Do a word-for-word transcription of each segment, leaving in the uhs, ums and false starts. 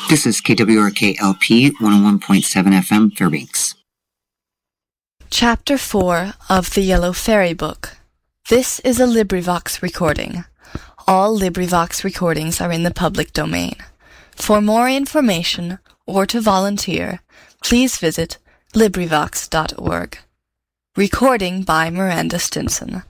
This is K W R K L P one oh one point seven F M Fairbanks. Chapter four of The Yellow Fairy Book. This is a LibriVox recording. All LibriVox recordings are in the public domain. For more information or to volunteer, please visit LibriVox dot org. Recording by Miranda Stinson.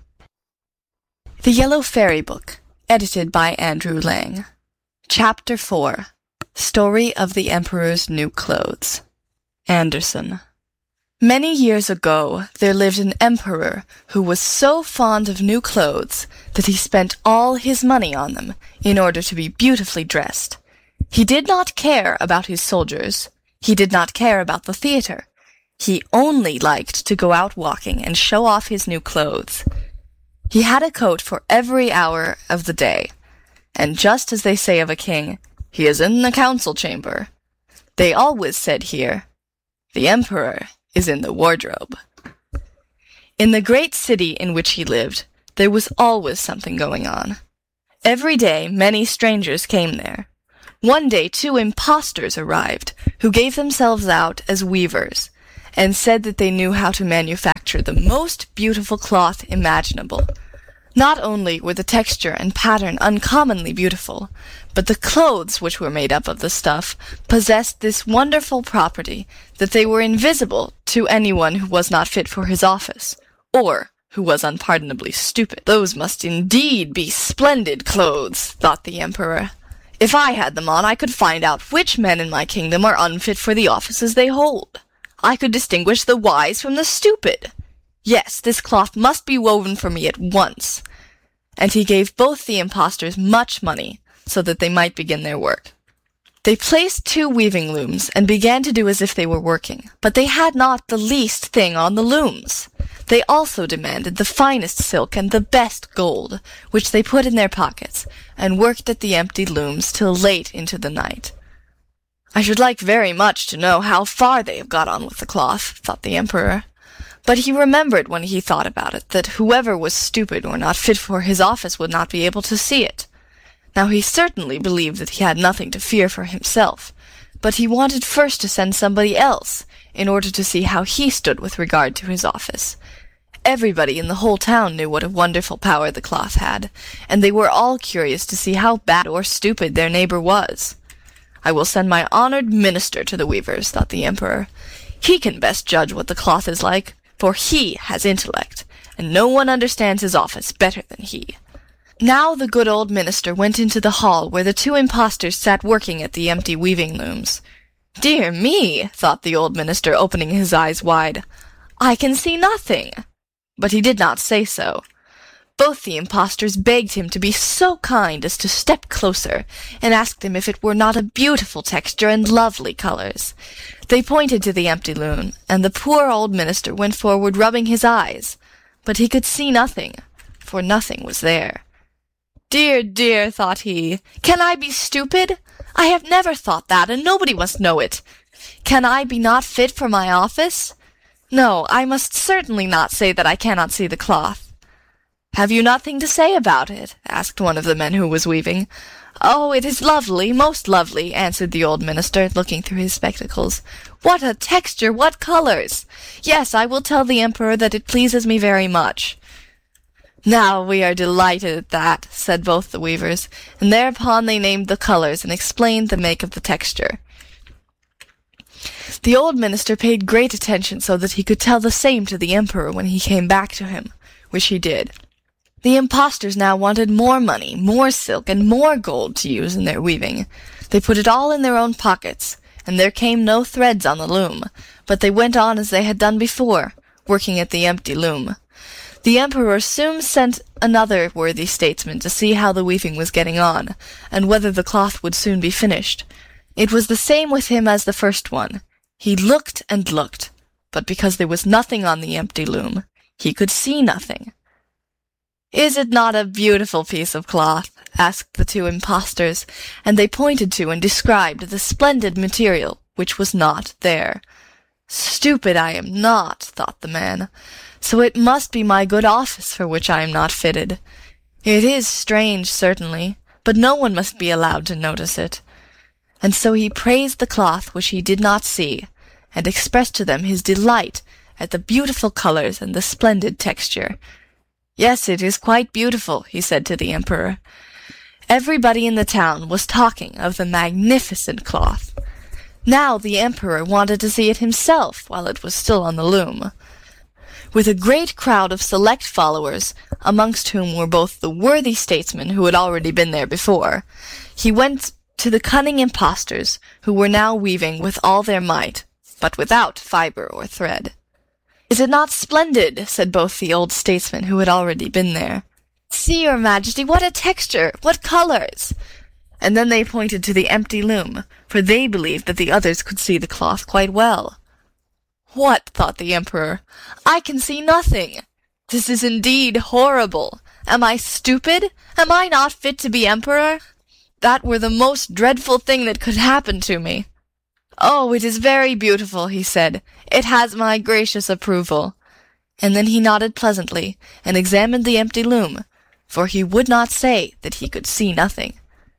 The Yellow Fairy Book, edited by Andrew Lang. Chapter four. Story of the Emperor's New Clothes. Anderson. Many years ago, there lived an emperor who was so fond of new clothes that he spent all his money on them in order to be beautifully dressed. He did not care about his soldiers. He did not care about the theater. He only liked to go out walking and show off his new clothes. He had a coat for every hour of the day, and just as they say of a king, he is in the council chamber. They always said here, the emperor is in the wardrobe. In the great city in which he lived, there was always something going on. Every day many strangers came there. One day two impostors arrived, who gave themselves out as weavers, and said that they knew how to manufacture the most beautiful cloth imaginable. Not only were the texture and pattern uncommonly beautiful, but the clothes which were made up of the stuff possessed this wonderful property that they were invisible to anyone who was not fit for his office, or who was unpardonably stupid. Those must indeed be splendid clothes, thought the emperor. If I had them on, I could find out which men in my kingdom are unfit for the offices they hold. I could distinguish the wise from the stupid. Yes, this cloth must be woven for me at once. And he gave both the impostors much money, so that they might begin their work. They placed two weaving looms, and began to do as if they were working, but they had not the least thing on the looms. They also demanded the finest silk and the best gold, which they put in their pockets, and worked at the empty looms till late into the night. I should like very much to know how far they have got on with the cloth, thought the emperor. But he remembered when he thought about it that whoever was stupid or not fit for his office would not be able to see it. Now he certainly believed that he had nothing to fear for himself, but he wanted first to send somebody else in order to see how he stood with regard to his office. Everybody in the whole town knew what a wonderful power the cloth had, and they were all curious to see how bad or stupid their neighbor was. I will send my honored minister to the weavers, thought the emperor. He can best judge what the cloth is like, for he has intellect, and no one understands his office better than he. Now the good old minister went into the hall where the two impostors sat working at the empty weaving looms. Dear me, thought the old minister, opening his eyes wide, I can see nothing. But he did not say so. Both the impostors begged him to be so kind as to step closer, and asked him if it were not a beautiful texture and lovely colors. They pointed to the empty loom, and the poor old minister went forward rubbing his eyes, but he could see nothing, for nothing was there. Dear, dear, thought he, can I be stupid? I have never thought that, and nobody must know it. Can I be not fit for my office? No, I must certainly not say that I cannot see the cloth. Have you nothing to say about it? Asked one of the men who was weaving. Oh, it is lovely, most lovely, answered the old minister, looking through his spectacles. What a texture, what colors! Yes, I will tell the emperor that it pleases me very much. Now we are delighted at that, said both the weavers, and thereupon they named the colors and explained the make of the texture. The old minister paid great attention so that he could tell the same to the emperor when he came back to him, which he did. The impostors now wanted more money, more silk, and more gold to use in their weaving. They put it all in their own pockets, and there came no threads on the loom, but they went on as they had done before, working at the empty loom. The emperor soon sent another worthy statesman to see how the weaving was getting on, and whether the cloth would soon be finished. It was the same with him as the first one. He looked and looked, but because there was nothing on the empty loom, he could see nothing. Is it not a beautiful piece of cloth? Asked the two impostors, and they pointed to and described the splendid material which was not there. Stupid I am not, thought the man, so it must be my good office for which I am not fitted. It is strange, certainly, but no one must be allowed to notice it. And so he praised the cloth which he did not see, and expressed to them his delight at the beautiful colors and the splendid texture. "Yes, it is quite beautiful," he said to the emperor. Everybody in the town was talking of the magnificent cloth. Now the emperor wanted to see it himself while it was still on the loom. With a great crowd of select followers, amongst whom were both the worthy statesmen who had already been there before, he went to the cunning impostors, who were now weaving with all their might, but without fibre or thread. "Is it not splendid?" said both the old statesmen who had already been there. "See, your majesty, what a texture! What colours!" And then they pointed to the empty loom, for they believed that the others could see the cloth quite well. "What?" thought the emperor. "I can see nothing. This is indeed horrible. Am I stupid? Am I not fit to be emperor? That were the most dreadful thing that could happen to me." "Oh, it is very beautiful," he said. "It has my gracious approval." And then he nodded pleasantly, and examined the empty loom, for he would not say that he could see nothing.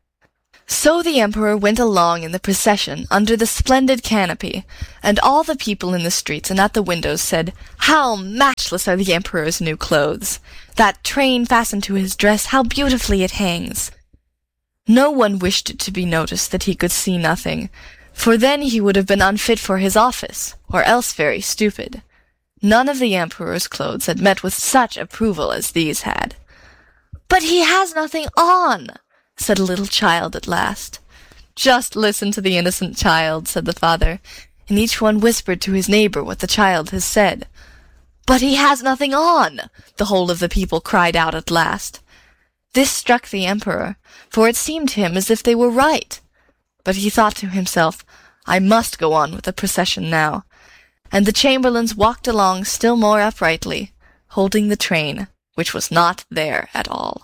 So the emperor went along in the procession under the splendid canopy, and all the people in the streets and at the windows said, "How matchless are the emperor's new clothes! That train fastened to his dress, how beautifully it hangs!" No one wished it to be noticed that he could see nothing, for then he would have been unfit for his office, or else very stupid. None of the emperor's clothes had met with such approval as these had. "But he has nothing on," said a little child at last. "Just listen to the innocent child," said the father, and each one whispered to his neighbor what the child has said. "But he has nothing on," the whole of the people cried out at last. This struck the emperor, for it seemed to him as if they were right. But he thought to himself, "I must go on with the procession now." And the chamberlains walked along still more uprightly, holding the train, which was not there at all.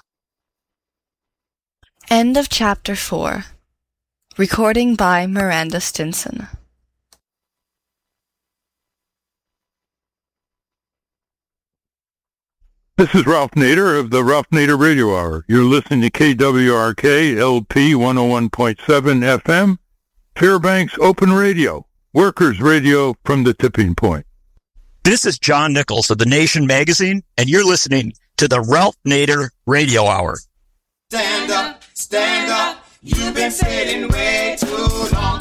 End of chapter four. Recording by Miranda Stinson. This is Ralph Nader of the Ralph Nader Radio Hour. You're listening to K W R K L P one oh one point seven F M, Fairbanks Open Radio, Workers Radio from the Tipping Point. This is John Nichols of The Nation magazine, and you're listening to the Ralph Nader Radio Hour. Stand up, stand up, you've been sitting way too long.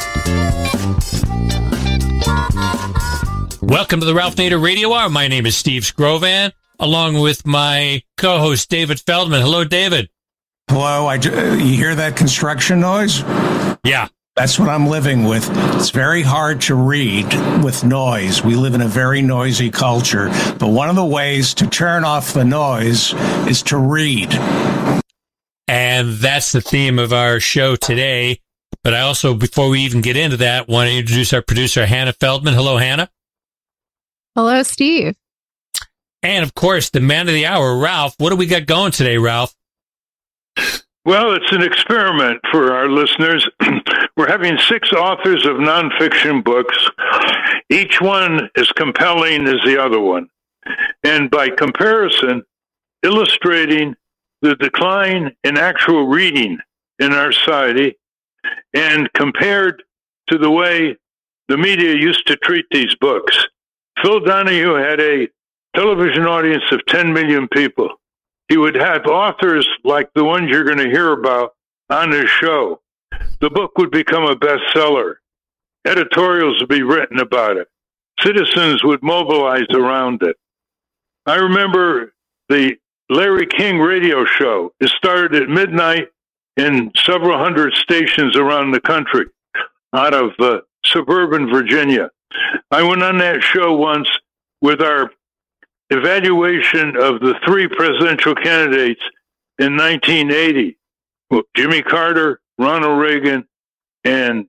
Welcome to the Ralph Nader Radio Hour. My name is Steve Scrovan, along with my co-host David Feldman. Hello, David. Hello. I, uh, you hear that construction noise? Yeah. That's what I'm living with. It's very hard to read with noise. We live in a very noisy culture, but one of the ways to turn off the noise is to read. And that's the theme of our show today. But I also, before we even get into that, want to introduce our producer, Hannah Feldman. Hello, Hannah. Hello, Steve. And, of course, the man of the hour, Ralph. What do we got going today, Ralph? Well, it's an experiment for our listeners. We're having six authors of nonfiction books, each one as compelling as the other one, and by comparison, illustrating the decline in actual reading in our society and compared to the way the media used to treat these books. Phil Donahue had a television audience of ten million people. He would have authors like the ones you're going to hear about on his show. The book would become a bestseller. Editorials would be written about it. Citizens would mobilize around it. I remember the Larry King radio show. It started at midnight in several hundred stations around the country out of uh, suburban Virginia. I went on that show once with our evaluation of the three presidential candidates in nineteen eighty. Well, Jimmy Carter, Ronald Reagan, and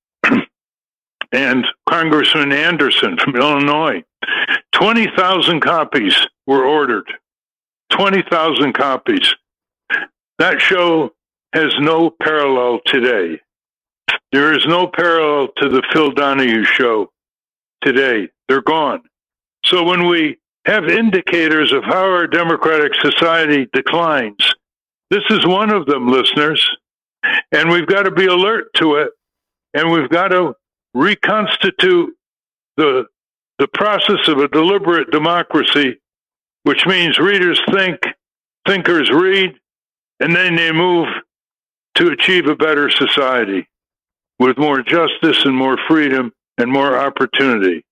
and Congressman Anderson from Illinois. twenty thousand copies were ordered. twenty thousand copies. That show has no parallel today. There is no parallel to the Phil Donahue show today. They're gone. So when we have indicators of how our democratic society declines, this is one of them, listeners. And we've got to be alert to it. And we've got to reconstitute the the process of a deliberate democracy, which means readers think, thinkers read, and then they move to achieve a better society with more justice and more freedom and more opportunity.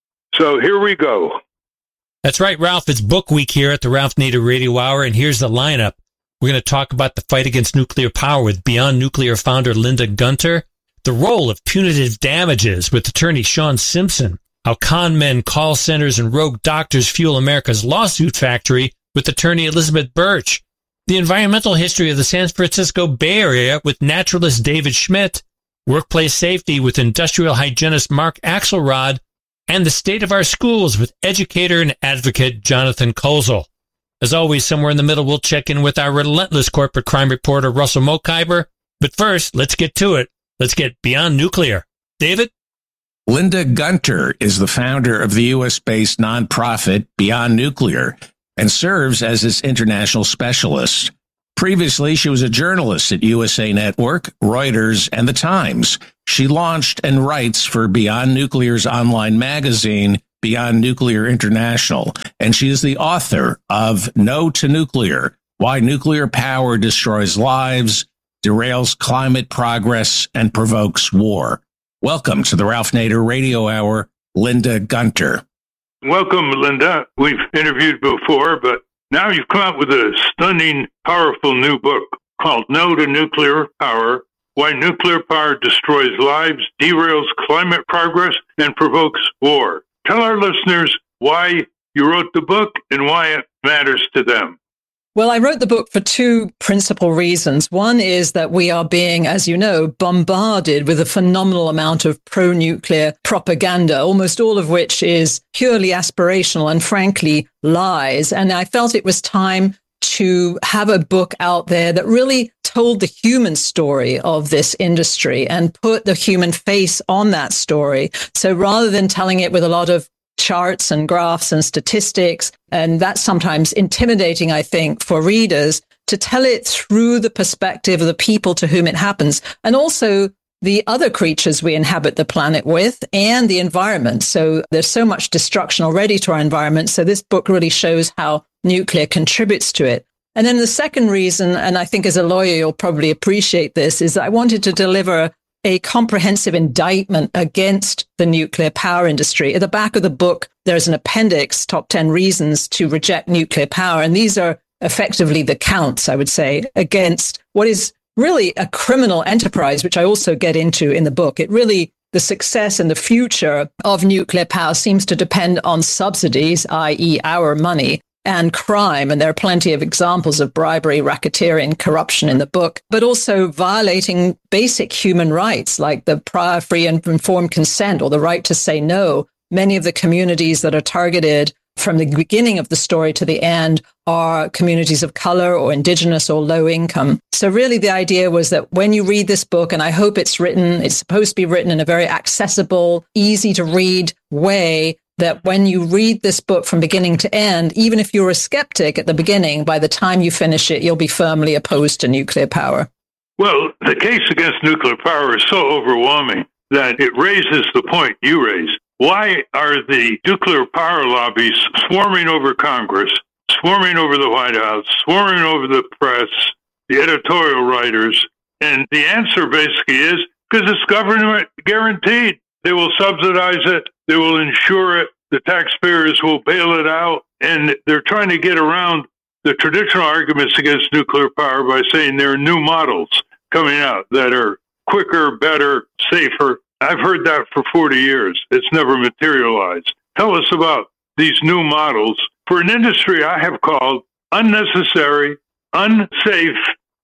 So here we go. That's right, Ralph. It's Book Week here at the Ralph Nader Radio Hour, and here's the lineup. We're going to talk about the fight against nuclear power with Beyond Nuclear founder Linda Gunter, the role of punitive damages with attorney Sean Simpson, how con men, call centers, and rogue doctors fuel America's lawsuit factory with attorney Elizabeth Birch, the environmental history of the San Francisco Bay Area with naturalist David Schmidt, workplace safety with industrial hygienist Mark Axelrod, and the state of our schools with educator and advocate Jonathan Kozel. As always, somewhere in the middle, we'll check in with our relentless corporate crime reporter, Russell Mokhiber. But first, let's get to it. Let's get Beyond Nuclear. David? Linda Gunter is the founder of the U S-based nonprofit Beyond Nuclear and serves as its international specialist. Previously, she was a journalist at U S A Network, Reuters, and The Times. She launched and writes for Beyond Nuclear's online magazine, Beyond Nuclear International, and she is the author of No to Nuclear, Why Nuclear Power Destroys Lives, Derails Climate Progress, and Provokes War. Welcome to the Ralph Nader Radio Hour, Linda Gunter. Welcome, Linda. We've interviewed before, but now you've come out with a stunning, powerful new book called No to Nuclear Power, Why Nuclear Power Destroys Lives, Derails Climate Progress, and Provokes War. Tell our listeners why you wrote the book and why it matters to them. Well, I wrote the book for two principal reasons. One is that we are being, as you know, bombarded with a phenomenal amount of pro-nuclear propaganda, almost all of which is purely aspirational and frankly lies. And I felt it was time to have a book out there that really told the human story of this industry and put the human face on that story. So rather than telling it with a lot of charts and graphs and statistics, and that's sometimes intimidating, I think, for readers, to tell it through the perspective of the people to whom it happens, and also the other creatures we inhabit the planet with and the environment. So there's so much destruction already to our environment. So this book really shows how nuclear contributes to it. And then the second reason, and I think as a lawyer, you'll probably appreciate this, is that I wanted to deliver a comprehensive indictment against the nuclear power industry. At the back of the book, there's an appendix, top ten reasons to reject nuclear power. And these are effectively the counts, I would say, against what is really a criminal enterprise, which I also get into in the book. It really, the success and the future of nuclear power seems to depend on subsidies, that is our money, and crime. And there are plenty of examples of bribery, racketeering, corruption in the book, but also violating basic human rights like the prior free and informed consent or the right to say no. Many of the communities that are targeted from the beginning of the story to the end are communities of color or indigenous or low income. So really the idea was that when you read this book, and I hope it's written, it's supposed to be written in a very accessible, easy to read way, that when you read this book from beginning to end, even if you're a skeptic at the beginning, by the time you finish it, you'll be firmly opposed to nuclear power. Well, the case against nuclear power is so overwhelming that it raises the point you raised. Why are the nuclear power lobbies swarming over Congress, swarming over the White House, swarming over the press, the editorial writers? And the answer basically is because it's government guaranteed. They will subsidize it. They will insure it. The taxpayers will bail it out. And they're trying to get around the traditional arguments against nuclear power by saying there are new models coming out that are quicker, better, safer. I've heard that for forty years. It's never materialized. Tell us about these new models for an industry I have called unnecessary, unsafe,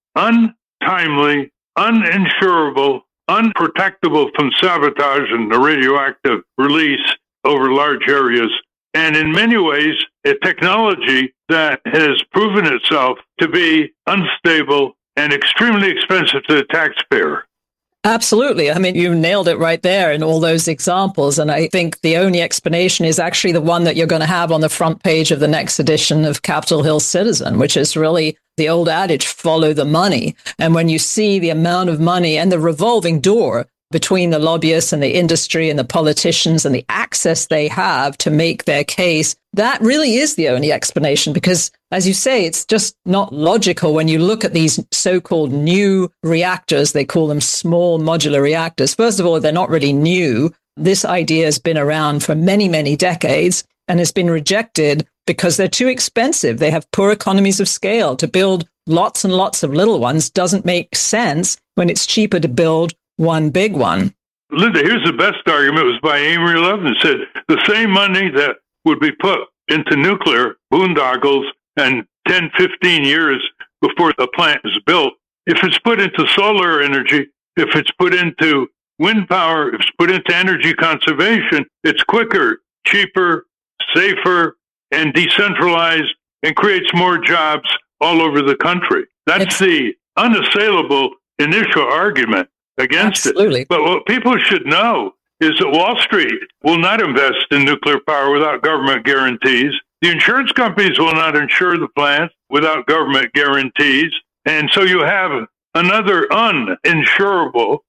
untimely, uninsurable, unprotectable from sabotage and the radioactive release over large areas, and in many ways, a technology that has proven itself to be unstable and extremely expensive to the taxpayer. Absolutely. I mean, you nailed it right there in all those examples. And I think the only explanation is actually the one that you're going to have on the front page of the next edition of Capitol Hill Citizen, which is really the old adage, follow the money. And when you see the amount of money and the revolving door between the lobbyists and the industry and the politicians and the access they have to make their case, that really is the only explanation. Because, as you say, it's just not logical when you look at these so-called new reactors. They call them small modular reactors. First of all, they're not really new. This idea has been around for many, many decades and has been rejected because they're too expensive. They have poor economies of scale. To build lots and lots of little ones doesn't make sense when it's cheaper to build one big one. Linda, here's the best argument. It was by Amory Lovins. It said the same money that would be put into nuclear boondoggles and ten, fifteen years before the plant is built, if it's put into solar energy, if it's put into wind power, if it's put into energy conservation, it's quicker, cheaper, safer, and decentralized, and creates more jobs all over the country. That's it's, the unassailable initial argument against absolutely. it. But what people should know is that Wall Street will not invest in nuclear power without government guarantees. The insurance companies will not insure the plants without government guarantees. And so you have another uninsurable,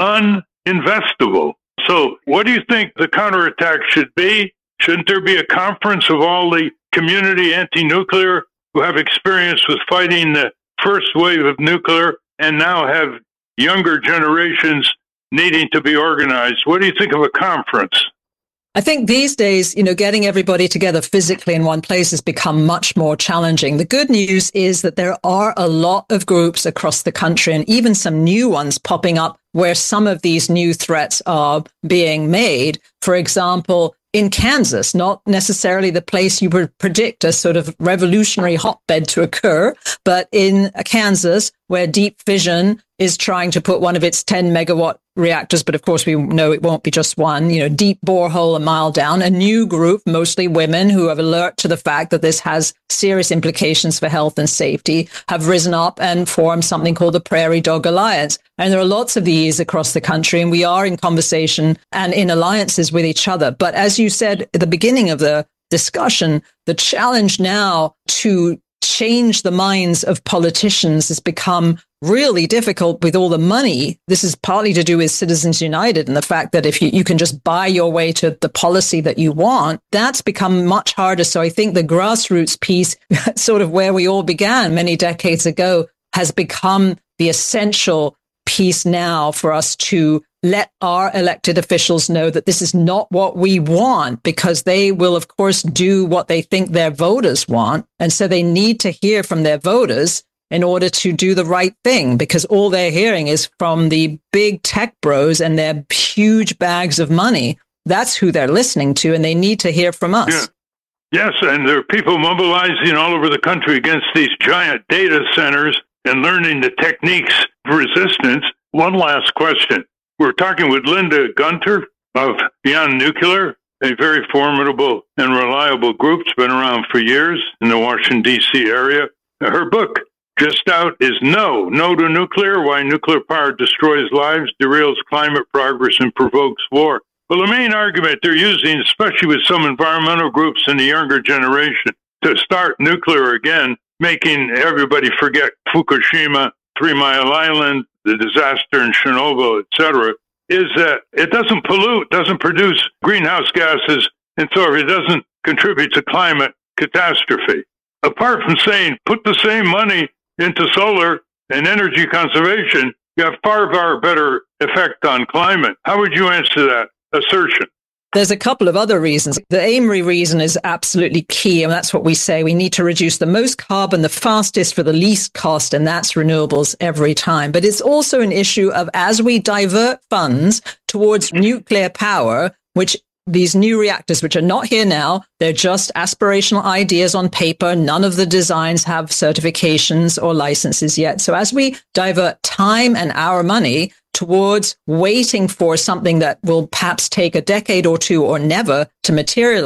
uninvestable. So what do you think the counterattack should be? Shouldn't there be a conference of all the community anti-nuclear who have experience with fighting the first wave of nuclear and now have younger generations needing to be organized? What do you think of a conference? I think these days, you know, getting everybody together physically in one place has become much more challenging. The good news is that there are a lot of groups across the country and even some new ones popping up where some of these new threats are being made. For example, in Kansas, not necessarily the place you would predict a sort of revolutionary hotbed to occur, but in Kansas, where Deep Fission is trying to put one of its ten megawatt reactors, but of course we know it won't be just one, you know, deep borehole a mile down, a new group, mostly women who are alert to the fact that this has serious implications for health and safety, have risen up and formed something called the Prairie Dog Alliance. And there are lots of these across the country, and we are in conversation and in alliances with each other. But as you said at the beginning of the discussion, the challenge now to change the minds of politicians has become really difficult with all the money. This is partly to do with Citizens United and the fact that if you, you can just buy your way to the policy that you want, that's become much harder. So I think the grassroots piece, sort of where we all began many decades ago, has become the essential piece now for us to let our elected officials know that this is not what we want, because they will, of course, do what they think their voters want. And so they need to hear from their voters in order to do the right thing, because all they're hearing is from the big tech bros and their huge bags of money. That's who they're listening to, and they need to hear from us. Yeah. Yes, and there are people mobilizing all over the country against these giant data centers and learning the techniques of resistance. One last question. We're talking with Linda Gunter of Beyond Nuclear, a very formidable and reliable group. It's been around for years in the Washington, D C area. Her book, just out, is No, No to Nuclear, Why Nuclear Power Destroys Lives, Derails Climate Progress, and Provokes War. Well, the main argument they're using, especially with some environmental groups in the younger generation, to start nuclear again, making everybody forget Fukushima, Three Mile Island, the disaster in Chernobyl, et cetera, is that it doesn't pollute, doesn't produce greenhouse gases, and so it doesn't contribute to climate catastrophe. Apart from saying, put the same money into solar and energy conservation, you have far, far better effect on climate. How would you answer that assertion? There's a couple of other reasons. The Amory reason is absolutely key, and that's what we say. We need to reduce the most carbon the fastest for the least cost, and that's renewables every time. But it's also an issue of, as we divert funds towards nuclear power, which these new reactors, which are not here now, they're just aspirational ideas on paper. None of the designs have certifications or licenses yet. So as we divert time and our money towards waiting for something that will perhaps take a decade or two or never to materialize,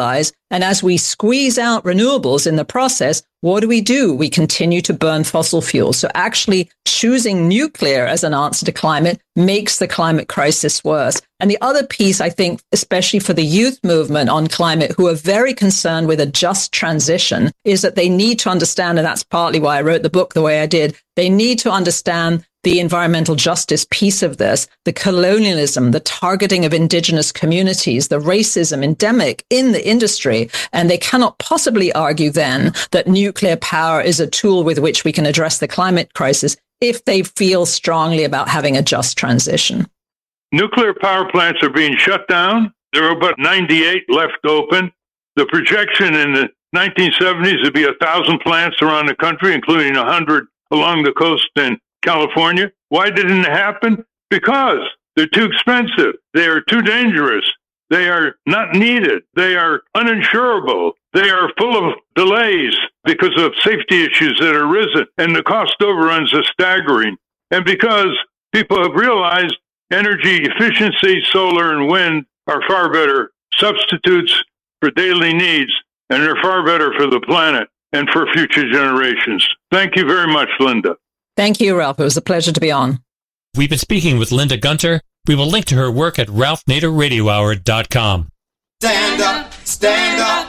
And as we squeeze out renewables in the process, what do we do? We continue to burn fossil fuels. So actually choosing nuclear as an answer to climate makes the climate crisis worse. And the other piece, I think, especially for the youth movement on climate, who are very concerned with a just transition, is that they need to understand, and that's partly why I wrote the book the way I did, they need to understand the environmental justice piece of this, the colonialism, the targeting of indigenous communities, the racism endemic in the industry. And they cannot possibly argue then that nuclear power is a tool with which we can address the climate crisis if they feel strongly about having a just transition. Nuclear power plants are being shut down. There are about ninety-eight left open. The projection in the nineteen seventies would be one thousand plants around the country, including one hundred along the coast in California. Why didn't it happen? Because they're too expensive. They are too dangerous. They are not needed. They are uninsurable. They are full of delays because of safety issues that are risen, and the cost overruns are staggering. And because people have realized energy efficiency, solar and wind are far better substitutes for daily needs, and they're far better for the planet and for future generations. Thank you very much, Linda. Thank you, Ralph. It was a pleasure to be on. We've been speaking with Linda Gunter. We will link to her work at ralph nader radio hour dot com. Stand up, stand up.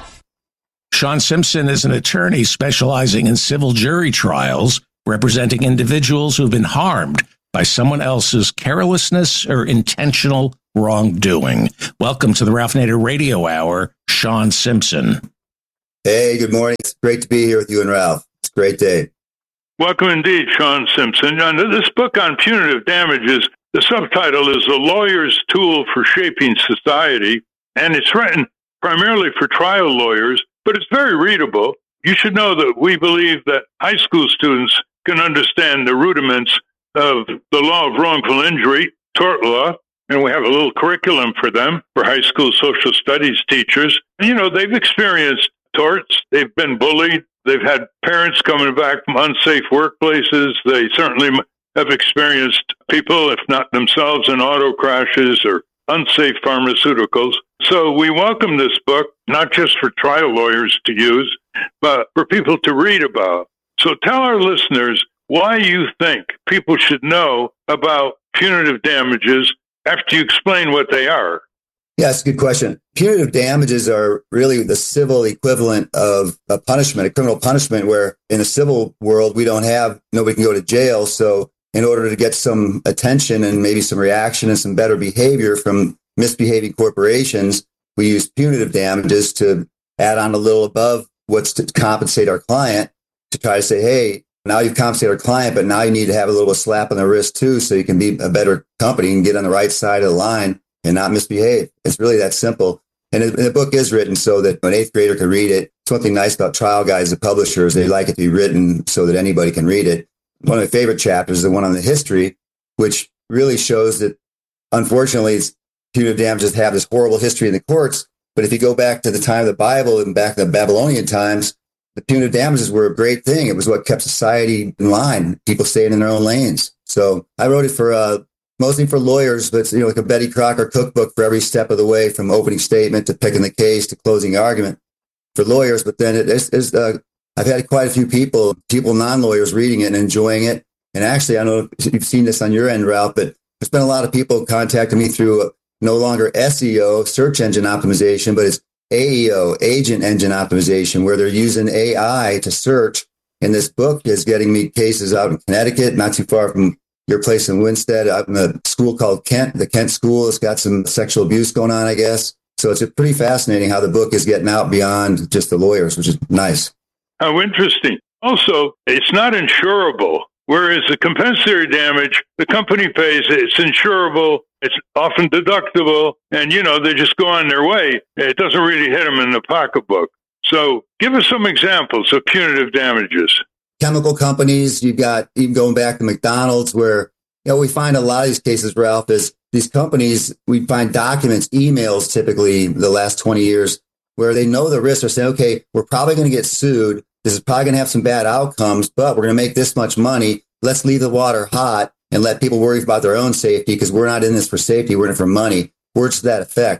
Sean Simpson is an attorney specializing in civil jury trials, representing individuals who have been harmed by someone else's carelessness or intentional wrongdoing. Welcome to the Ralph Nader Radio Hour, Sean Simpson. Hey, good morning. It's great to be here with you and Ralph. It's a great day. Welcome indeed, Sean Simpson. On this book on punitive damages, the subtitle is The Lawyer's Tool for Shaping Society, and it's written primarily for trial lawyers, but it's very readable. You should know that we believe that high school students can understand the rudiments of the law of wrongful injury, tort law, and we have a little curriculum for them, for high school social studies teachers. You know, they've experienced torts, they've been bullied, they've had parents coming back from unsafe workplaces, they certainly have experienced people, if not themselves, in auto crashes or unsafe pharmaceuticals. So we welcome this book, not just for trial lawyers to use, but for people to read about. So tell our listeners why you think people should know about punitive damages after you explain what they are. Yeah, that's a good question. Punitive damages are really the civil equivalent of a punishment, a criminal punishment, where in the civil world, we don't have, nobody can go to jail. So in order to get some attention and maybe some reaction and some better behavior from misbehaving corporations, we use punitive damages to add on a little above what's to compensate our client, to try to say, hey, now you've compensated our client, but now you need to have a little slap on the wrist too, so you can be a better company and get on the right side of the line and not misbehave. It's really that simple. And the book is written so that an eighth grader can read it. It's one thing nice about Trial Guides, the publishers, they like it to be written so that anybody can read it. One of my favorite chapters is the one on the history, which really shows that, unfortunately, punitive damages have this horrible history in the courts. But if you go back to the time of the Bible and back to the Babylonian times, the punitive damages were a great thing. It was what kept society in line, people staying in their own lanes. So I wrote it for uh, mostly for lawyers, but it's, you know, like a Betty Crocker cookbook for every step of the way, from opening statement to picking the case to closing argument for lawyers. But then it is, is uh, I've had quite a few people, people non-lawyers reading it and enjoying it. And actually, I don't know if you've seen this on your end, Ralph, but there's been a lot of people contacting me through uh, no longer S E O, search engine optimization, but it's A E O, agent engine optimization, where they're using A I to search. And this book is getting me cases out in Connecticut, not too far from your place in Winstead, out in a school called Kent. The Kent School. It's got some sexual abuse going on, I guess. So it's pretty fascinating how the book is getting out beyond just the lawyers, which is nice. How interesting. Also, it's not insurable, whereas the compensatory damage, the company pays, it's insurable, it's often deductible, and, you know, they just go on their way. It doesn't really hit them in the pocketbook. So give us some examples of punitive damages. Chemical companies, you've got even going back to McDonald's, where, you know, we find a lot of these cases, Ralph, is these companies, we find documents, emails typically the last twenty years, where they know the risks. Are saying, okay, we're probably going to get sued. This is probably going to have some bad outcomes, but we're going to make this much money. Let's leave the water hot and let people worry about their own safety, because we're not in this for safety. We're in it for money. Words to that effect.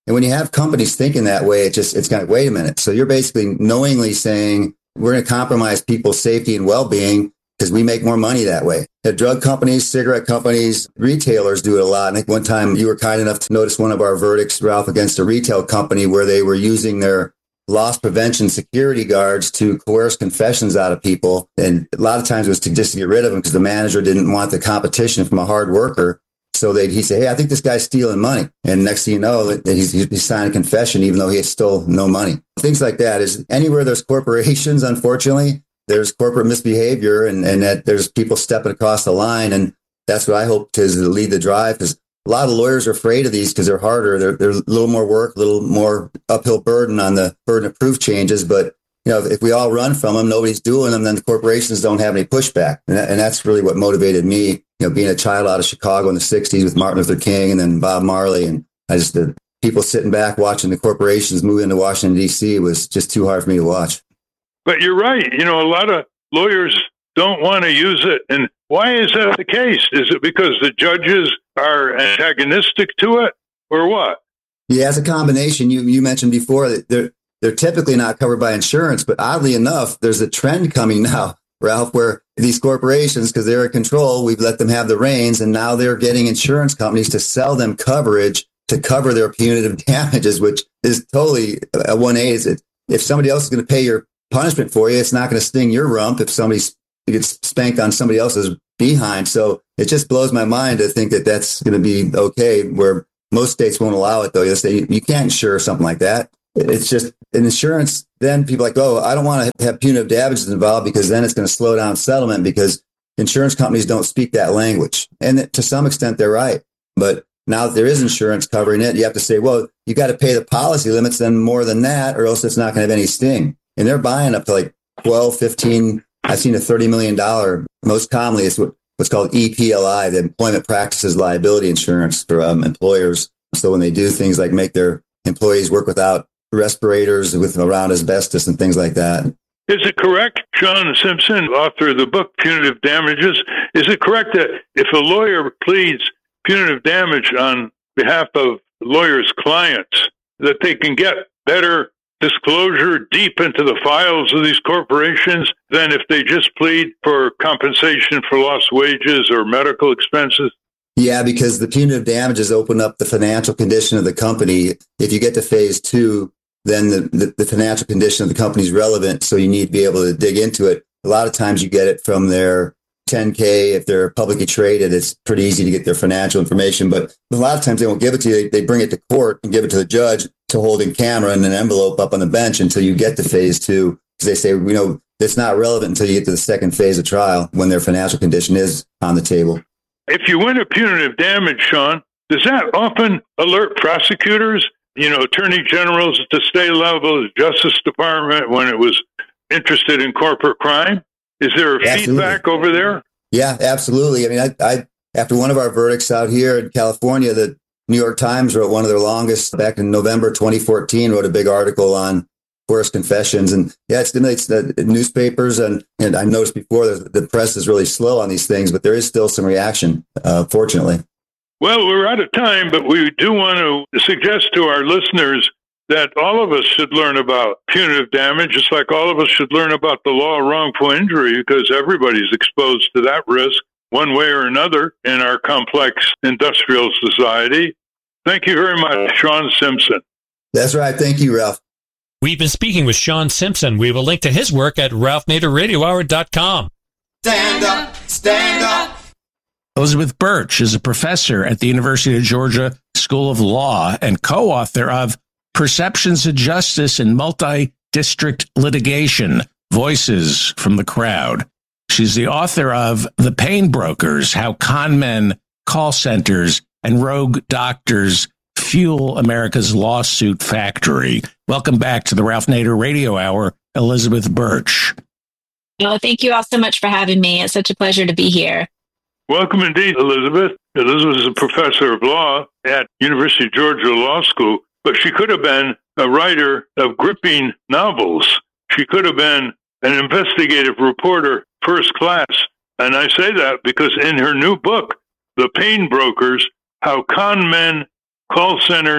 And when you have companies thinking that way, it just, it's kind of, wait a minute. So you're basically knowingly saying, we're going to compromise people's safety and well-being because we make more money that way. The drug companies, cigarette companies, retailers do it a lot. And I think one time you were kind enough to notice one of our verdicts, Ralph, against a retail company where they were using their loss prevention security guards to coerce confessions out of people. And a lot of times it was to just to get rid of them because the manager didn't want the competition from a hard worker. So they'd he'd say, hey, I think this guy's stealing money. And next thing you know, he's, he's signed a confession, even though he had stole no money. Things like that is anywhere there's corporations, unfortunately, there's corporate misbehavior and, and that there's people stepping across the line. And that's what I hope to lead the drive, because a lot of lawyers are afraid of these because they're harder. They're, they're a little more work, a little more uphill burden on the burden of proof changes. But you know, if we all run from them, nobody's doing them, then the corporations don't have any pushback. And, that, and that's really what motivated me, you know, being a child out of Chicago in the sixties with Martin Luther King and then Bob Marley. And I just, the people sitting back watching the corporations move into Washington, D C was just too hard for me to watch. But you're right. You know, a lot of lawyers don't want to use it. And why is that the case? Is it because the judges are antagonistic to it or what? Yeah, it's a combination. You you mentioned before that they're, they're typically not covered by insurance, but oddly enough, there's a trend coming now, Ralph, where these corporations, because they're in control, we've let them have the reins, and now they're getting insurance companies to sell them coverage to cover their punitive damages, which is totally a one eighty. If somebody else is going to pay your punishment for you, it's not going to sting your rump if somebody gets spanked on somebody else's behind. So it just blows my mind to think that that's going to be okay, where most states won't allow it, though. They say you can't insure something like that. It's just an insurance. Then people are like, oh, I don't want to have punitive damages involved because then it's going to slow down settlement because insurance companies don't speak that language. And to some extent, they're right. But now that there is insurance covering it, you have to say, well, you got to pay the policy limits then more than that, or else it's not going to have any sting. And they're buying up to like twelve, fifteen. I've seen a thirty million dollars. Most commonly, it's what, what's called E P L I, the Employment Practices Liability Insurance for um, employers. So when they do things like make their employees work without respirators with around asbestos and things like that. Is it correct, Sean Simpson, author of the book Punitive Damages, is it correct that if a lawyer pleads punitive damage on behalf of the lawyer's clients, that they can get better disclosure deep into the files of these corporations than if they just plead for compensation for lost wages or medical expenses? Yeah, because the punitive damages open up the financial condition of the company. If you get to phase two, then the, the, the financial condition of the company is relevant, so you need to be able to dig into it. A lot of times you get it from their ten K. If they're publicly traded, it's pretty easy to get their financial information, but a lot of times they won't give it to you. They, they bring it to court and give it to the judge to hold in camera in an envelope up on the bench until you get to phase two, because they say, you know, it's not relevant until you get to the second phase of trial when their financial condition is on the table. If you win a punitive damage, Sean, does that often alert prosecutors, you know, attorney generals at the state level, the Justice Department, when it was interested in corporate crime? Is there Absolutely. feedback over there? Yeah, absolutely. I mean, I, I after one of our verdicts out here in California, the New York Times wrote one of their longest back in November twenty fourteen, wrote a big article on coerced confessions. And yeah, it stimulates the newspapers. And, and I noticed before that the press is really slow on these things, but there is still some reaction, uh, fortunately. Well, we're out of time, but we do want to suggest to our listeners that all of us should learn about punitive damage, just like all of us should learn about the law of wrongful injury, because everybody's exposed to that risk one way or another in our complex industrial society. Thank you very much, Sean Simpson. That's right. Thank you, Ralph. We've been speaking with Sean Simpson. We have a link to his work at ralph nader radio hour dot com. Stand up, stand up. Elizabeth Birch is a professor at the University of Georgia School of Law and co-author of Perceptions of Justice in Multi-District Litigation, Voices from the Crowd. She's the author of The Pain Brokers, How Con Men, Call Centers, and Rogue Doctors Fuel America's Lawsuit Factory. Welcome back to the Ralph Nader Radio Hour, Elizabeth Birch. Well, thank you all so much for having me. It's such a pleasure to be here. Welcome indeed, Elizabeth. Elizabeth is a professor of law at University of Georgia Law School, but she could have been a writer of gripping novels. She could have been an investigative reporter first class. And I say that because in her new book, The Pain Brokers, How Con Men, Call Centers,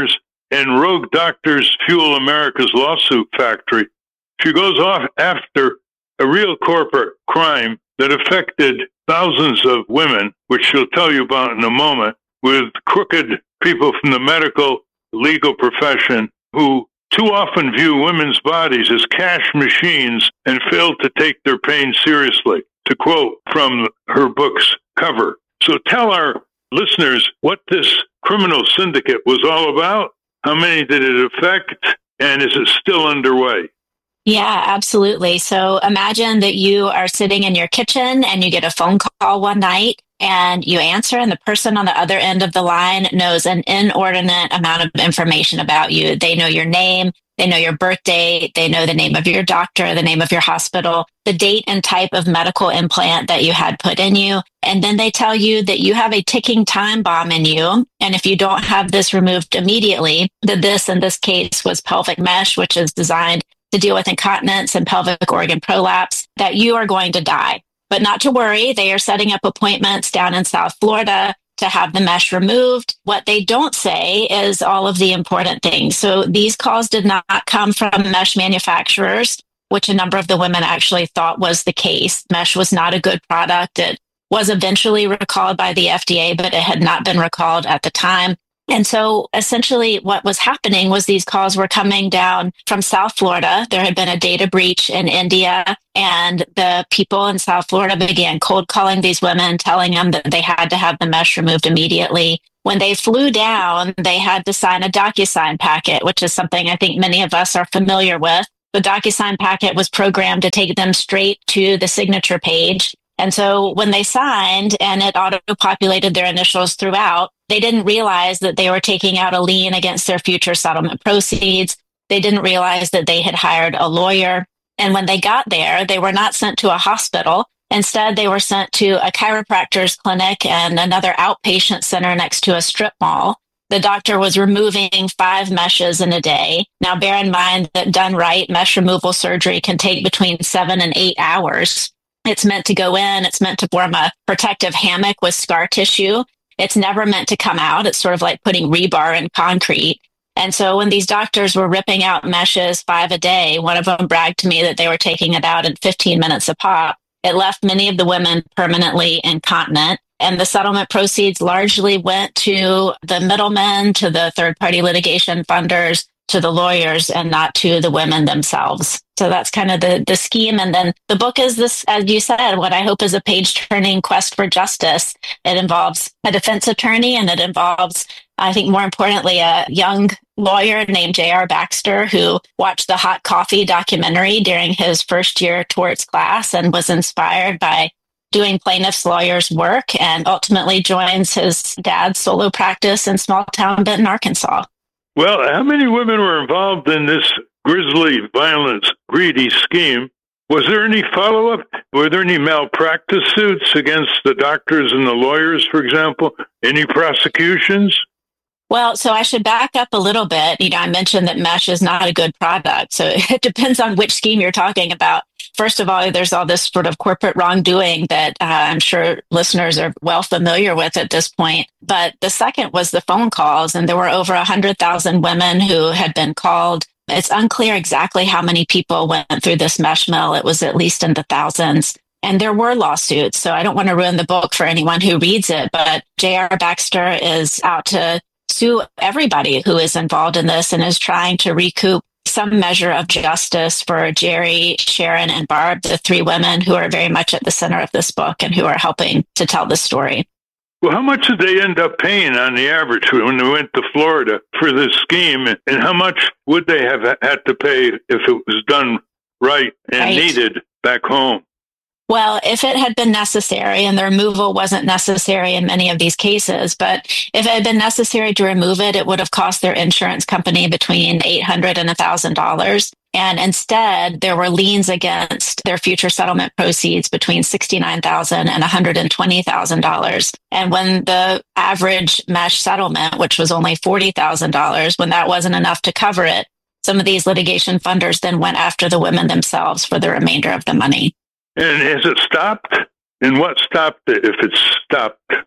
and rogue doctors fuel America's lawsuit factory. She goes off after a real corporate crime that affected thousands of women, which she'll tell you about in a moment, with crooked people from the medical legal profession who too often view women's bodies as cash machines and fail to take their pain seriously, to quote from her book's cover. So tell our listeners what this criminal syndicate was all about, how many did it affect, and is it still underway? Yeah, absolutely. So imagine that you are sitting in your kitchen and you get a phone call one night and you answer, and the person on the other end of the line knows an inordinate amount of information about you. They know your name, they know your birth date, they know the name of your doctor, the name of your hospital, the date and type of medical implant that you had put in you. And then they tell you that you have a ticking time bomb in you. And if you don't have this removed immediately, that this in this case was pelvic mesh, which is designed to deal with incontinence and pelvic organ prolapse, that you are going to die. But not to worry, they are setting up appointments down in South Florida to have the mesh removed. What they don't say is all of the important things. So these calls did not come from mesh manufacturers, which a number of the women actually thought was the case. Mesh was not a good product. It was eventually recalled by the F D A, but it had not been recalled at the time. And so essentially what was happening was these calls were coming down from South Florida. There had been a data breach in India, and the people in South Florida began cold calling these women, telling them that they had to have the mesh removed immediately. When they flew down, they had to sign a DocuSign packet, which is something I think many of us are familiar with. The DocuSign packet was programmed to take them straight to the signature page. And so when they signed and it auto-populated their initials throughout, they didn't realize that they were taking out a lien against their future settlement proceeds. They didn't realize that they had hired a lawyer. And when they got there, they were not sent to a hospital. Instead, they were sent to a chiropractor's clinic and another outpatient center next to a strip mall. The doctor was removing five meshes in a day. Now, bear in mind that done right, mesh removal surgery can take between seven and eight hours. It's meant to go in. It's meant to form a protective hammock with scar tissue. It's never meant to come out. It's sort of like putting rebar in concrete. And so when these doctors were ripping out meshes five a day, one of them bragged to me that they were taking it out in fifteen minutes a pop. It left many of the women permanently incontinent. And the settlement proceeds largely went to the middlemen, to the third-party litigation funders, to the lawyers, and not to the women themselves. So that's kind of the, the scheme. And then the book is this, as you said, what I hope is a page-turning quest for justice. It involves a defense attorney, and it involves, I think more importantly, a young lawyer named J R Baxter, who watched the Hot Coffee documentary during his first year torts class and was inspired by doing plaintiff's lawyers' work, and ultimately joins his dad's solo practice in small-town Benton, Arkansas. Well, how many women were involved in this grisly, violent, greedy scheme? Was there any follow-up? Were there any malpractice suits against the doctors and the lawyers, for example? Any prosecutions? Well, so I should back up a little bit. You know, I mentioned that mesh is not a good product. So it depends on which scheme you're talking about. First of all, there's all this sort of corporate wrongdoing that uh, I'm sure listeners are well familiar with at this point. But the second was the phone calls, and there were over one hundred thousand women who had been called. It's unclear exactly how many people went through this mesh mill. It was at least in the thousands. And there were lawsuits. So I don't want to ruin the book for anyone who reads it, but J R Baxter is out to sue everybody who is involved in this and is trying to recoup some measure of justice for Jerry, Sharon, and Barb, the three women who are very much at the center of this book and who are helping to tell the story. Well, how much did they end up paying on the average when they went to Florida for this scheme? And how much would they have had to pay if it was done right and right. needed back home? Well, if it had been necessary, and the removal wasn't necessary in many of these cases, but if it had been necessary to remove it, it would have cost their insurance company between eight hundred dollars and one thousand dollars. And instead, there were liens against their future settlement proceeds between sixty-nine thousand dollars and one hundred twenty thousand dollars. And when the average mesh settlement, which was only forty thousand dollars, when that wasn't enough to cover it, some of these litigation funders then went after the women themselves for the remainder of the money. And has it stopped? And what stopped it, if it's stopped?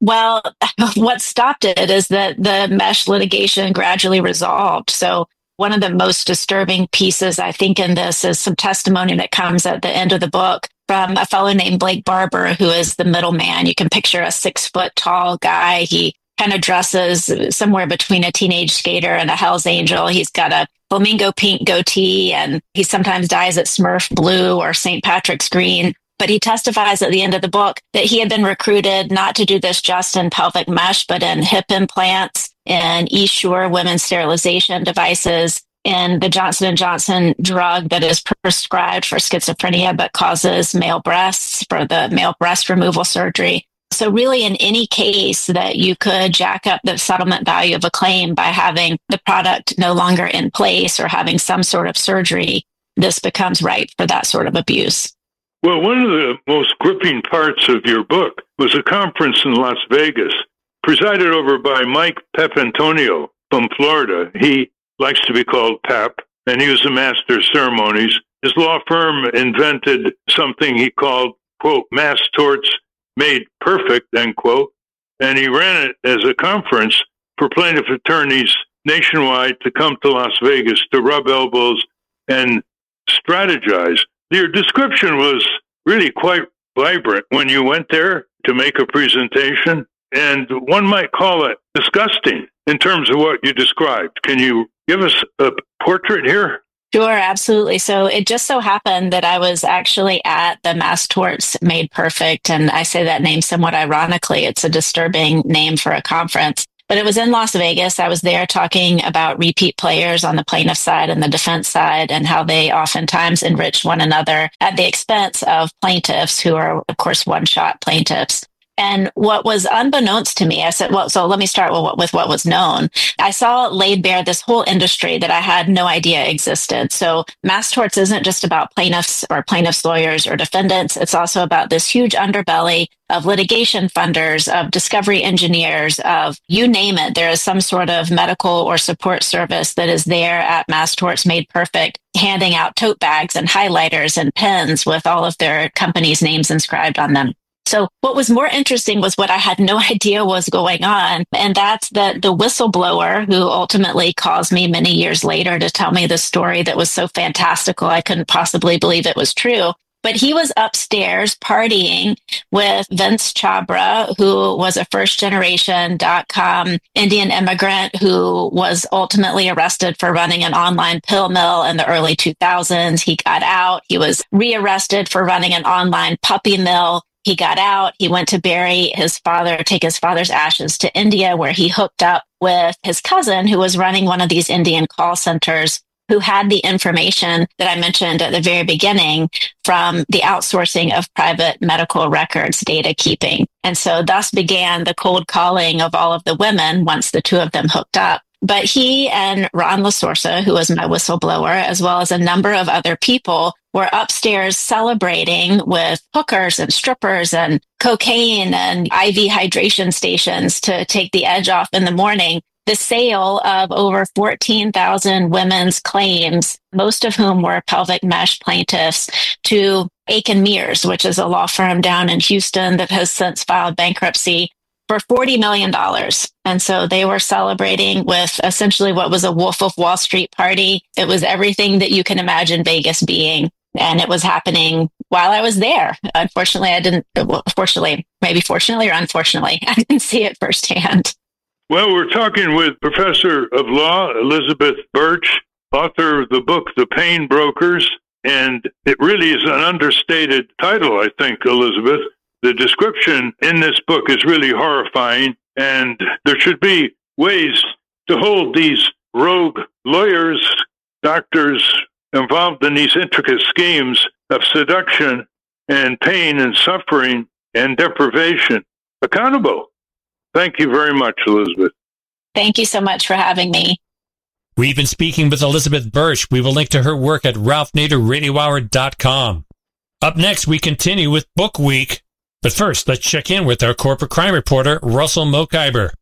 Well, what stopped it is that the mesh litigation gradually resolved. So one of the most disturbing pieces, I think, in this is some testimony that comes at the end of the book from a fellow named Blake Barber, who is the middleman. You can picture a six foot tall guy. He kind of dresses somewhere between a teenage skater and a Hell's Angel. He's got a flamingo pink goatee, and he sometimes dyes it Smurf blue or Saint Patrick's green. But he testifies at the end of the book that he had been recruited not to do this just in pelvic mesh, but in hip implants, in Essure women's sterilization devices, in the Johnson and Johnson drug that is prescribed for schizophrenia but causes male breasts, for the male breast removal surgery. So really, in any case that you could jack up the settlement value of a claim by having the product no longer in place or having some sort of surgery, this becomes ripe for that sort of abuse. Well, one of the most gripping parts of your book was a conference in Las Vegas, presided over by Mike Papantonio from Florida. He likes to be called Pap, and he was a master of ceremonies. His law firm invented something he called, quote, mass torts made perfect, end quote, and he ran it as a conference for plaintiff attorneys nationwide to come to Las Vegas to rub elbows and strategize. Your description was really quite vibrant when you went there to make a presentation, and one might call it disgusting in terms of what you described. Can you give us a portrait here? Sure, absolutely. So it just so happened that I was actually at the Mass Torts Made Perfect, and I say that name somewhat ironically. It's a disturbing name for a conference. But it was in Las Vegas. I was there talking about repeat players on the plaintiff side and the defense side and how they oftentimes enrich one another at the expense of plaintiffs who are, of course, one-shot plaintiffs. And what was unbeknownst to me, I said, well, so let me start with what, with what was known. I saw laid bare this whole industry that I had no idea existed. So mass torts isn't just about plaintiffs or plaintiffs' lawyers or defendants. It's also about this huge underbelly of litigation funders, of discovery engineers, of you name it. There is some sort of medical or support service that is there at Mass Torts Made Perfect, handing out tote bags and highlighters and pens with all of their companies' names inscribed on them. So what was more interesting was what I had no idea was going on. And that's that the whistleblower who ultimately calls me many years later to tell me the story that was so fantastical, I couldn't possibly believe it was true. But he was upstairs partying with Vince Chabra, who was a first-generation dot-com Indian immigrant who was ultimately arrested for running an online pill mill in the early two thousands. He got out. He was rearrested for running an online puppy mill. He got out. He went to bury his father, take his father's ashes to India, where he hooked up with his cousin, who was running one of these Indian call centers, who had the information that I mentioned at the very beginning from the outsourcing of private medical records data keeping. And so thus began the cold calling of all of the women once the two of them hooked up. But he and Ron LaSorsa, who was my whistleblower, as well as a number of other people, were upstairs celebrating with hookers and strippers and cocaine and I V hydration stations to take the edge off in the morning. The sale of over fourteen thousand women's claims, most of whom were pelvic mesh plaintiffs, to Aiken Mears, which is a law firm down in Houston that has since filed bankruptcy, for forty million dollars. And so they were celebrating with essentially what was a Wolf of Wall Street party. It was everything that you can imagine Vegas being. And it was happening while I was there. Unfortunately, I didn't, well, fortunately, maybe fortunately or unfortunately, I didn't see it firsthand. Well, we're talking with Professor of Law Elizabeth Birch, author of the book, The Pain Brokers. And it really is an understated title, I think, Elizabeth. The description in this book is really horrifying, and there should be ways to hold these rogue lawyers, doctors involved in these intricate schemes of seduction and pain and suffering and deprivation accountable. Thank you very much, Elizabeth. Thank you so much for having me. We've been speaking with Elizabeth Birch. We will link to her work at ralph nader radio hour dot com. Up next, we continue with Book Week. But first, let's check in with our corporate crime reporter, Russell Mokhiber.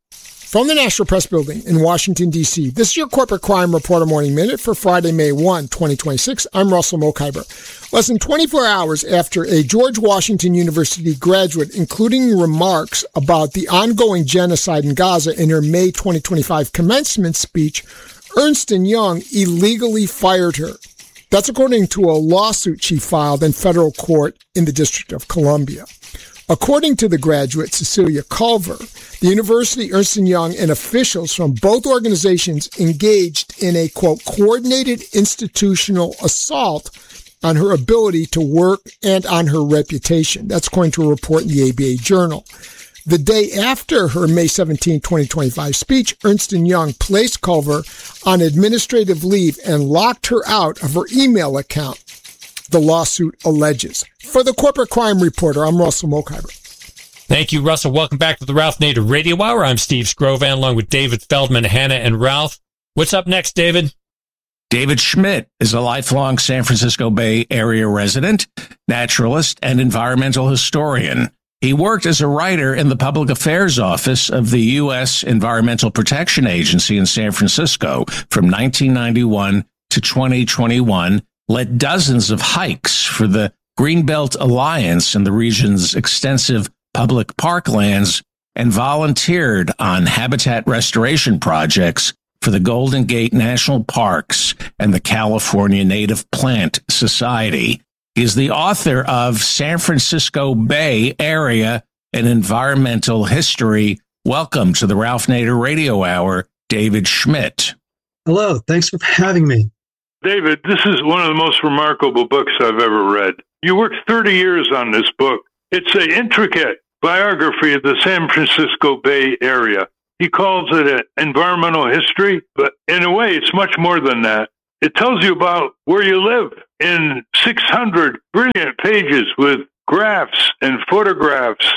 from the National Press Building in Washington, D C, this is your Corporate Crime Reporter Morning Minute for Friday, May first, twenty twenty-six. I'm Russell Mokhiber. Less than twenty-four hours after a George Washington University graduate, including remarks about the ongoing genocide in Gaza in her May twenty twenty-five commencement speech, Ernst and Young illegally fired her. That's according to a lawsuit she filed in federal court in the District of Columbia. According to the graduate, Cecilia Culver, the University, Ernst and Young, and officials from both organizations engaged in a, quote, coordinated institutional assault on her ability to work and on her reputation. That's according to a report in the A B A Journal. The day after her May seventeenth, twenty twenty-five speech, Ernst and Young placed Culver on administrative leave and locked her out of her email account, the lawsuit alleges. For the Corporate Crime Reporter, I'm Russell Mokhiber. Thank you, Russell. Welcome back to the Ralph Nader Radio Hour. I'm Steve Scrovan, along with David Feldman, Hannah, and Ralph. What's up next, David? David Schmidt is a lifelong San Francisco Bay Area resident, naturalist, and environmental historian. He worked as a writer in the Public Affairs Office of the U S Environmental Protection Agency in San Francisco from nineteen ninety-one to twenty twenty-one, led dozens of hikes for the Greenbelt Alliance in the region's extensive public parklands, and volunteered on habitat restoration projects for the Golden Gate National Parks and the California Native Plant Society. He is the author of San Francisco Bay Area, an Environmental History. Welcome to the Ralph Nader Radio Hour, David Schmidt. Hello, thanks for having me. David, this is one of the most remarkable books I've ever read. You worked thirty years on this book. It's an intricate biography of the San Francisco Bay Area. He calls it an environmental history, but in a way, it's much more than that. It tells you about where you live in six hundred brilliant pages with graphs and photographs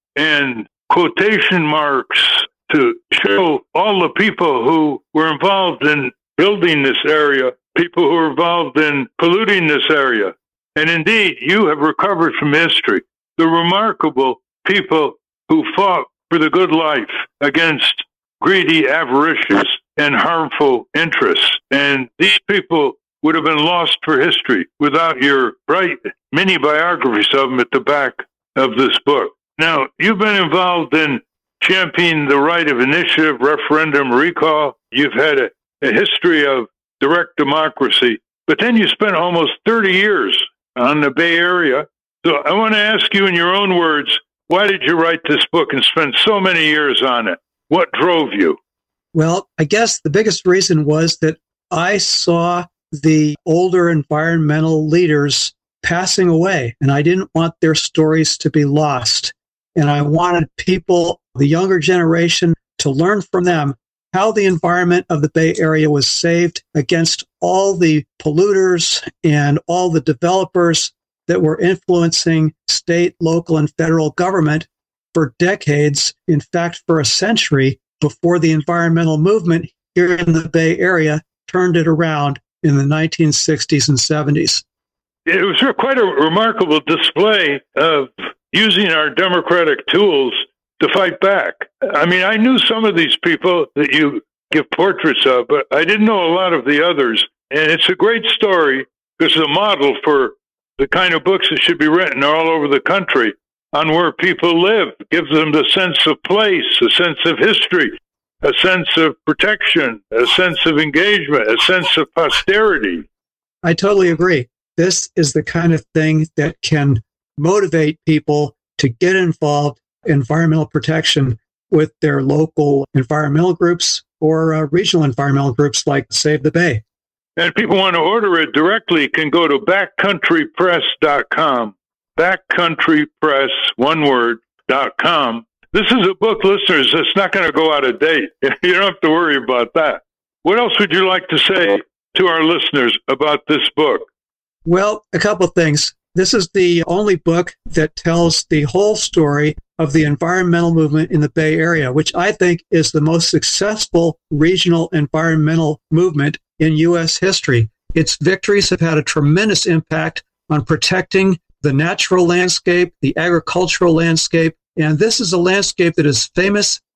and quotation marks to show all the people who were involved in building this area, people who were involved in polluting this area. And indeed, you have recovered from history the remarkable people who fought for the good life against greedy, avaricious, and harmful interests. And these people would have been lost for history without your bright mini biographies of them at the back of this book. Now, you've been involved in championing the right of initiative, referendum, recall. You've had a, a history of direct democracy, but then you spent almost thirty years on the Bay Area. So I want to ask you in your own words, why did you write this book and spend so many years on it? What drove you? Well, I guess the biggest reason was that I saw the older environmental leaders passing away, and I didn't want their stories to be lost. And I wanted people, the younger generation, to learn from them how the environment of the Bay Area was saved against all the polluters and all the developers that were influencing state, local, and federal government for decades, in fact, for a century, before the environmental movement here in the Bay Area turned it around in the nineteen sixties and seventies. It was quite a remarkable display of using our democratic tools to fight back. I mean, I knew some of these people that you give portraits of, but I didn't know a lot of the others. And it's a great story because it's a model for the kind of books that should be written all over the country on where people live. It gives them the sense of place, a sense of history, a sense of protection, a sense of engagement, a sense of posterity. I totally agree. This is the kind of thing that can motivate people to get involved in environmental protection with their local environmental groups or uh, regional environmental groups like Save the Bay. And if people want to order it directly, can go to backcountry press dot com. backcountry press, one word, dot com. This is a book, listeners, that's not going to go out of date. You don't have to worry about that. What else would you like to say to our listeners about this book? Well, a couple of things. This is the only book that tells the whole story of the environmental movement in the Bay Area, which I think is the most successful regional environmental movement in U S history. Its victories have had a tremendous impact on protecting the natural landscape, the agricultural landscape, and this is a landscape that is famous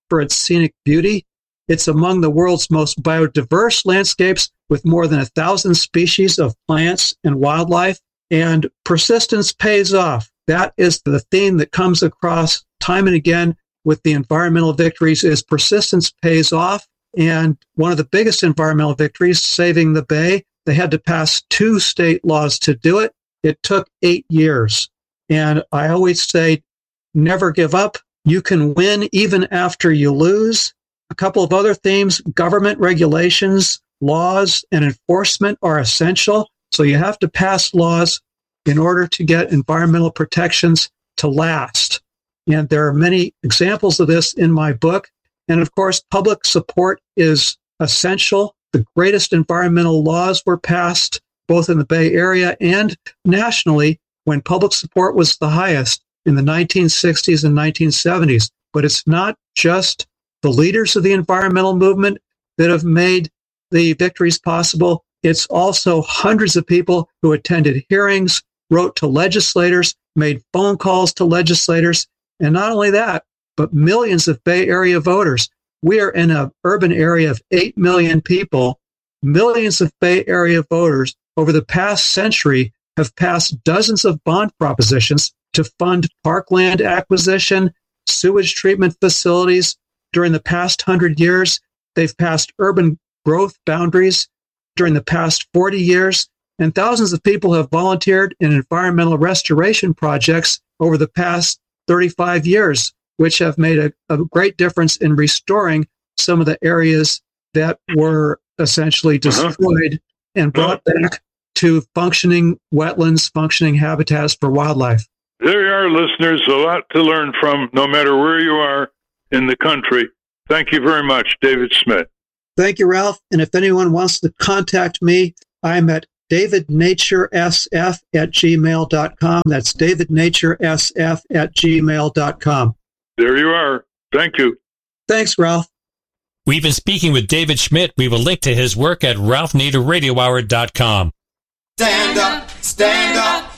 for its scenic beauty. It's among the world's most biodiverse landscapes with more than a thousand species of plants and wildlife. And persistence pays off. That is the theme that comes across time and again with the environmental victories is persistence pays off. And one of the biggest environmental victories, saving the Bay, they had to pass two state laws to do it. It took eight years. And I always say, never give up. You can win even after you lose. A couple of other themes, government regulations, laws, and enforcement are essential. So you have to pass laws in order to get environmental protections to last. And there are many examples of this in my book. And of course, public support is essential. The greatest environmental laws were passed both in the Bay Area and nationally when public support was the highest in the nineteen sixties and nineteen seventies. But it's not just the leaders of the environmental movement that have made the victories possible. It's also hundreds of people who attended hearings, wrote to legislators, made phone calls to legislators. And not only that, but millions of Bay Area voters. We are in an urban area of eight million people. Millions of Bay Area voters over the past century have passed dozens of bond propositions to fund parkland acquisition, sewage treatment facilities. During the past hundred years, they've passed urban growth boundaries during the past forty years, and thousands of people have volunteered in environmental restoration projects over the past thirty-five years, which have made a, a great difference in restoring some of the areas that were essentially destroyed uh-huh. and brought back to functioning wetlands, functioning habitats for wildlife. There you are, listeners, a lot to learn from no matter where you are in the country. Thank you very much, David Schmidt. Thank you, Ralph. And if anyone wants to contact me, I'm at david nature s f at gmail dot com. That's david nature s f at gmail dot com. There you are. Thank you. Thanks, Ralph. We've been speaking with David Schmidt. We will link to his work at ralph nader radio hour dot com. Stand up, stand up.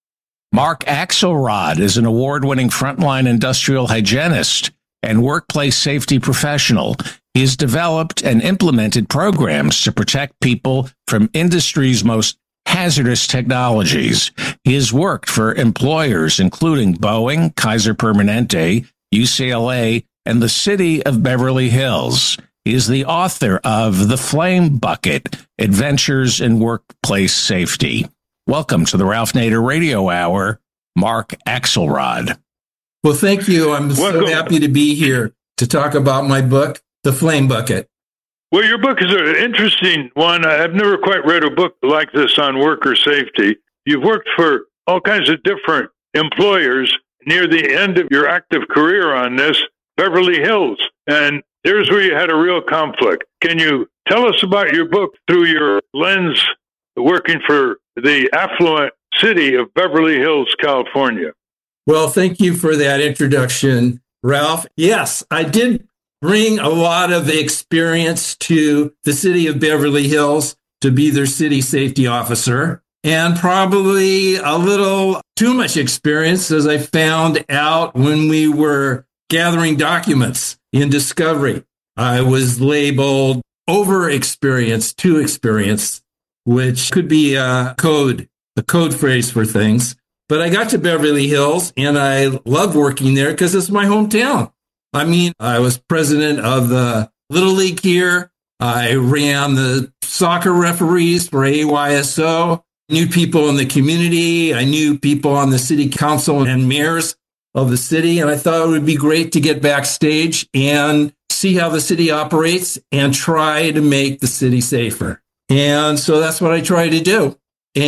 Mark Axelrod is an award-winning frontline industrial hygienist and workplace safety professional. He has developed and implemented programs to protect people from industry's most hazardous technologies. He has worked for employers including Boeing, Kaiser Permanente, U C L A, and the city of Beverly Hills. He is the author of The Flame Bucket, Adventures in Workplace Safety. Welcome to the Ralph Nader Radio Hour, Mark Axelrod. Well, thank you. I'm so happy to be here to talk about my book, The Flame Bucket. Well, your book is an interesting one. I've never quite read a book like this on worker safety. You've worked for all kinds of different employers near the end of your active career on this, Beverly Hills. And there's where you had a real conflict. Can you tell us about your book through your lens working for the affluent city of Beverly Hills, California? Well, thank you for that introduction, Ralph. Yes, I did bring a lot of experience to the city of Beverly Hills to be their city safety officer, and probably a little too much experience, as I found out when we were gathering documents in discovery. I was labeled over experienced, too experienced, which could be a code, a code phrase for things. But I got to Beverly Hills, and I love working there because it's my hometown. I mean, I was president of the Little League here. I ran the soccer referees for A Y S O, knew people in the community. I knew people on the city council and mayors of the city. And I thought it would be great to get backstage and see how the city operates and try to make the city safer. And so that's what I tried to do,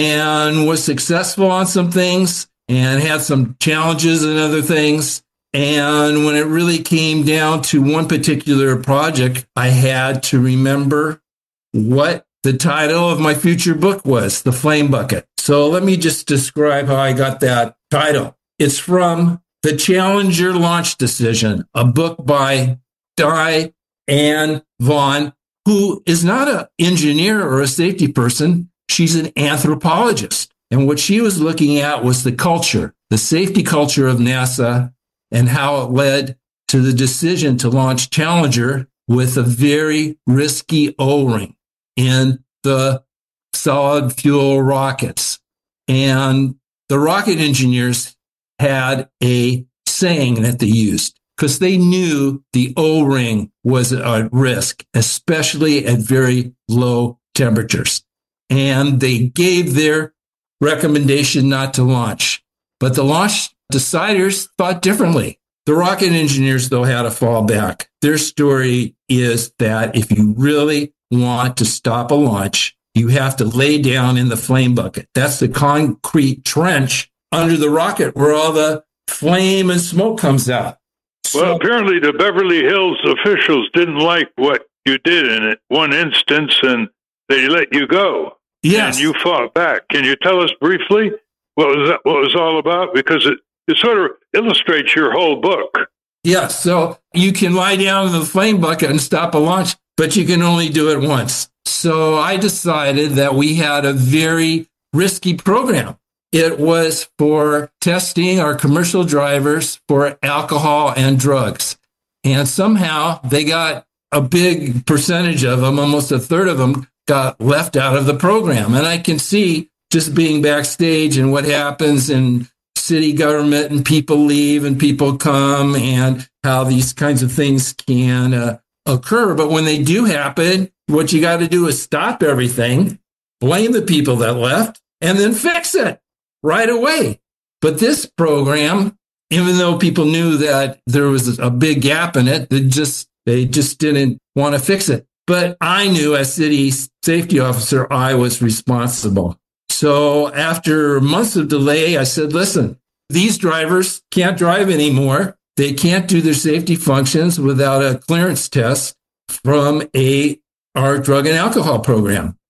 and was successful on some things and had some challenges and other things. And when it really came down to one particular project, I had to remember what the title of my future book was, The Flame Bucket. So let me just describe how I got that title. It's from The Challenger Launch Decision, a book by Diane Vaughn, who is not an engineer or a safety person. She's an anthropologist. And what she was looking at was the culture, the safety culture of NASA, and how it led to the decision to launch Challenger with a very risky O-ring in the solid fuel rockets. And the rocket engineers had a saying that they used because they knew the O-ring was at risk, especially at very low temperatures. And they gave their recommendation not to launch. But the launch deciders thought differently. The rocket engineers, though, had a fallback. Their story is that if you really want to stop a launch, you have to lay down in the flame bucket. That's the concrete trench under the rocket where all the flame and smoke comes out. So, well, apparently the Beverly Hills officials didn't like what you did in it one instance, and they let you go. Yes. And you fought back. Can you tell us briefly what was that, what it was all about? Because it, it sort of illustrates your whole book. Yes. So you can lie down in the flame bucket and stop a launch, but you can only do it once. So I decided that we had a very risky program. It was for testing our commercial drivers for alcohol and drugs. And somehow they got a big percentage of them, almost a third of them, got left out of the program. And I can see just being backstage and what happens in city government, and people leave and people come, and how these kinds of things can uh, occur. But when they do happen, what you got to do is stop everything, blame the people that left, and then fix it right away. But this program, even though people knew that there was a big gap in it, they just they just didn't want to fix it. But I knew as city safety officer, I was responsible. So after months of delay, I said, listen, these drivers can't drive anymore. They can't do their safety functions without a clearance test from a our drug and alcohol program.